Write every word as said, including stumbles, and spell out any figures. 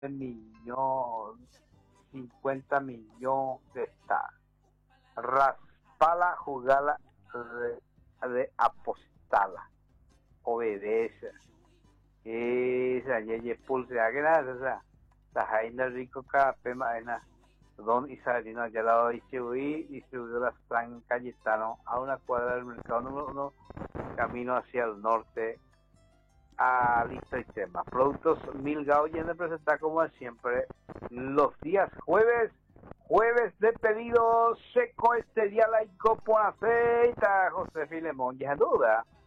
millones, cincuenta millones de estados. Raspala, jugala, de, de apostala, obedece. Esa, yeye pulse, que nada, esa, la jaina rico cada pema, ena, don Isarino, ya la distribuí, distribuyó la San Cayetano a una cuadra del mercado número uno, camino hacia el norte, a listo y tema. Productos Milgao yendo a presentar como siempre los días jueves, jueves de pedido seco este día laico por aceite, José Filemón, ya duda.